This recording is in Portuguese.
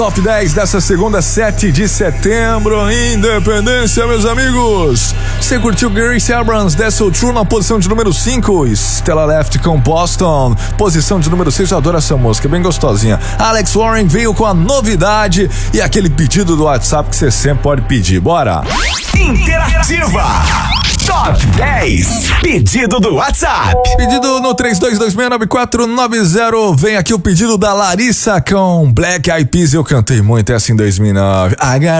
Top 10 dessa segunda, 7 de setembro, Independência, meus amigos. Você curtiu Grace Abrams, That's So True na posição de número 5, Stella Left com Boston, posição de número 6, eu adoro essa música, bem gostosinha. Alex Warren veio com a novidade e aquele pedido do WhatsApp que você sempre pode pedir, bora! Interativa Top 10 pedido do WhatsApp. Pedido no 32269490. Vem aqui o pedido da Larissa com Black Eyed Peas. Eu cantei muito essa em 2009.